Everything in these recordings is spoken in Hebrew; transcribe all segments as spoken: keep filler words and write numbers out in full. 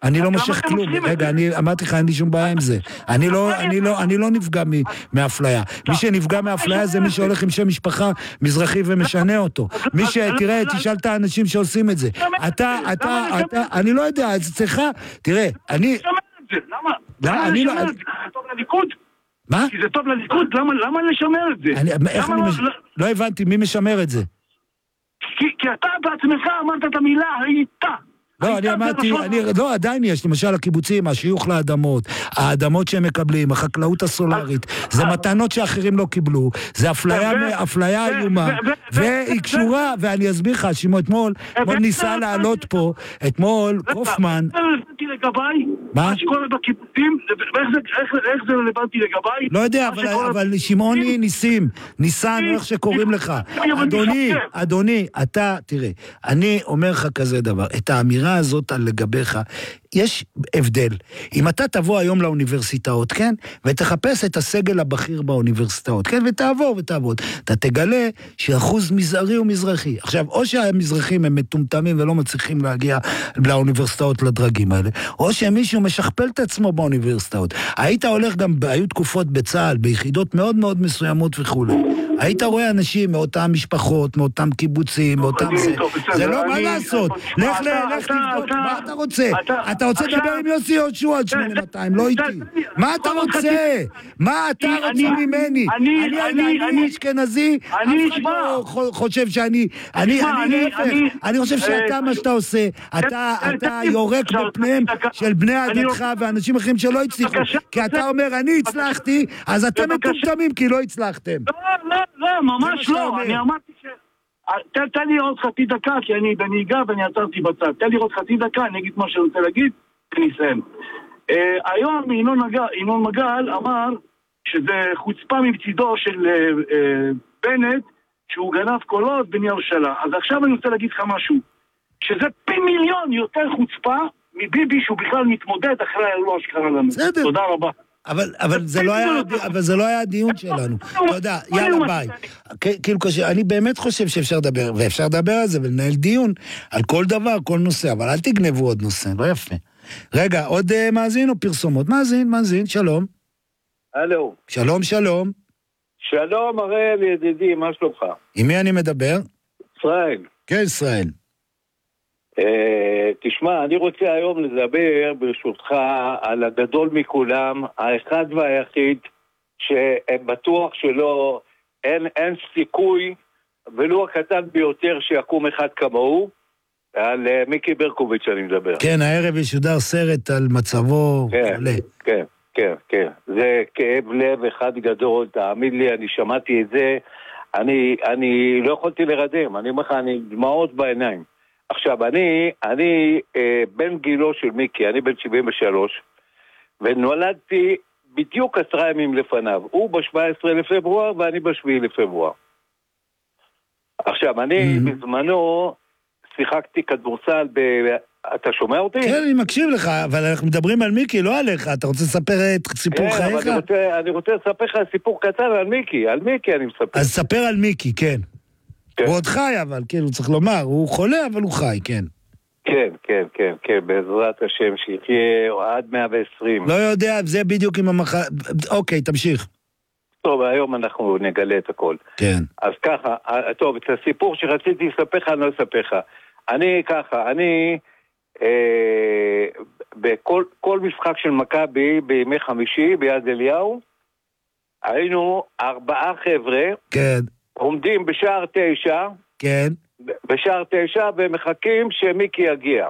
אני לא מושך כלום, רגע, אני אמרתי לך, אין לי שום בעיה עם זה. אני לא, אני לא, אני לא נפגע מאפליה. מי שנפגע מאפליה זה מי שהולך עם שם משפחה מזרחי ומשנה אותו. מי שתראה, תשאל את האנשים שעושים את זה. אתה, אתה, אתה, אני לא יודע, אז צריכה, תראה, אני... למה? למה? אני לא... זה טוב לליכוד? מה? כי זה טוב לליכוד, למה לשמר את זה? איך אני... לא הבנתי, מי משמר את זה? כי אתה בעצמך אמרת את המילה הייתה. לא, אני אמרתי, אני, לא, עדיין יש, למשל הקיבוצים, השיוך לאדמות, האדמות שהם מקבלים, החקלאות הסולרית, זה מתנות שאחרים לא קיבלו, זה אפליה, אפליה איומה, והיא קשורה, ואני אסביר לך, שימו אתמול, אתמול ניסה לעלות פה, אתמול, קופמן... איך זה רלוונטי לגביי? מה? מה שקורה בקיבוצים, איך זה רלוונטי לגביי? לא יודע, אבל שמעוני ניסים, ניסן, איך שקוראים לך, אדוני, אדוני, אתה, תראה, אני אומר לך כזה דבר, את האמירה הזאת על לגביך, יש הבדל. אם אתה תבוא היום לאוניברסיטאות, כן? ותחפש את הסגל הבכיר באוניברסיטאות, כן? ותעבור ותעבוד. אתה תגלה שאחוז מזערי הוא מזרחי. עכשיו, או שהמזרחים הם מטומטמים ולא מצליחים להגיע לאוניברסיטאות לדרגים האלה, או שמישהו משכפל את עצמו באוניברסיטאות. היית הולך גם, היו תקופות בצה"ל, ביחידות מאוד מאוד מסוימות וכו'. היית רואה אנשים מאותם משפחות, מאותם קיבוצים, מאותם זה. זה לא מה לעשות. לך לך לבדוק, מה אתה רוצה? אתה רוצה לדבר עם יוסי יהושע על שמונה מאתיים, לא איתי. מה אתה רוצה? מה אתה רוצה ממני? אני אשכנזי, אף אחד לא חושב שאני... אני להפך, אני חושב שאתה מה שאתה עושה, אתה יורק בפניהם של בני עדתך ואנשים אחרים שלא הצליחו. כי אתה אומר, אני הצלחתי, אז אתם מטומטמים כי לא הצלחתם. לא, לא, לא, ממש לא. אני אמרתי ש... תן לי עוד חצי דקה, כי אני בנהיגה ואני עצרתי בצד. תן לי עוד חצי דקה, אני אגיד מה שאני רוצה להגיד, ואני אסיים. היום ינון מגל אמר שזה חוצפה מבצידו של בנט, שהוא גנב קולות בני ירושלים. אז עכשיו אני רוצה להגיד לך משהו, שזה פי מיליון יותר חוצפה מביבי שהוא בכלל מתמודד אחרי האירוע שקרה לנו. תודה רבה. אבל, אבל זה לא היה, אבל זה לא היה הדיון שלנו. תודה, יאללה ביי. כאילו קשה, אני באמת חושב שאפשר לדבר, ואפשר לדבר על זה ולנהל דיון על כל דבר, כל נושא, אבל אל תגנבו עוד נושא, לא יפה. רגע, עוד מאזין או פרסומות? מאזין, מאזין, שלום. הלו. שלום, שלום. שלום, הראל ידידי, מה שלומך? עם מי אני מדבר? ישראל. כן, ישראל. Uh, תשמע, אני רוצה היום לדבר ברשותך על הגדול מכולם, האחד והיחיד שבטוח שלא, אין, אין סיכוי ולא הקטן ביותר שיקום אחד כמוהו, על uh, מיקי ברקוביץ' אני מדבר. כן, הערב ישודר סרט על מצבו. כן, כן, כן, כן. זה כאב לב אחד גדול, תאמין לי, אני שמעתי את זה, אני, אני לא יכולתי לרדם, אני אומר לך, אני דמעות בעיניים. עכשיו, אני, אני אה, בן גילו של מיקי, אני בן שבעים ושלוש, ונולדתי בדיוק עשרה ימים לפניו. הוא ב-שבעה עשר לפברואר ואני ב-שבעה לפברואר. עכשיו, אני mm-hmm. בזמנו שיחקתי כדורסל ב... אתה שומע אותי? כן, אני מקשיב לך, אבל אנחנו מדברים על מיקי, לא עליך. אתה רוצה לספר את סיפור כן, חייך? אני רוצה, אני רוצה לספר לך סיפור קטן על מיקי, על מיקי אני מספר. אז ספר על מיקי, כן. כן. הוא עוד חי, אבל, כן, הוא צריך לומר, הוא חולה, אבל הוא חי, כן. כן, כן, כן, כן, בעזרת השם, שיחיה עד מאה ועשרים. לא יודע, זה בדיוק עם המח... אוקיי, תמשיך. טוב, היום אנחנו נגלה את הכל. כן. אז ככה, טוב, את הסיפור שרציתי לספר לך, אני לא אספר לך. אני ככה, אני, אה, בכל כל משחק של מכבי בימי חמישי, ביד אליהו, היינו ארבעה חבר'ה, כן. עומדים בשער תשע, כן. בשער תשע, ומחכים שמיקי יגיע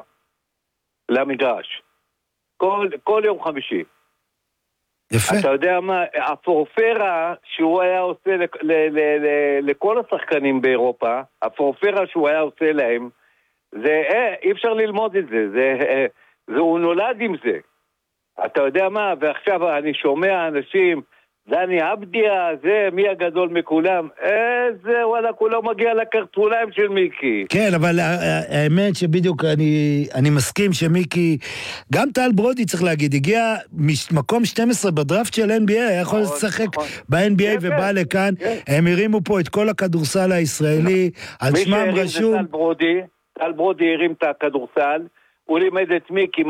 למגרש. כל, כל יום חמישי. יפה. אתה יודע מה, הפורפרה שהוא היה עושה ל, ל, ל, ל, לכל השחקנים באירופה, הפורפרה שהוא היה עושה להם, זה, אה, אי אפשר ללמוד את זה, זה, אה, זה, הוא נולד עם זה. אתה יודע מה, ועכשיו אני שומע אנשים, דני עבדיה, זה מי הגדול מכולם, איזה וואלה, כולו מגיע לקרטוליים של מיקי. כן, אבל האמת שבדיוק אני, אני מסכים שמיקי, גם טל ברודי צריך להגיד, הגיע מקום שתים עשרה בדראפט של אן בי איי, היה יכול לשחק ב-אן בי איי ובא לכאן, הם הרימו פה את כל הכדורסל הישראלי, על שמם רשום. מי שהרים זה טל ברודי, טל ברודי הרים את הכדורסל, הוא לימד את מיקי,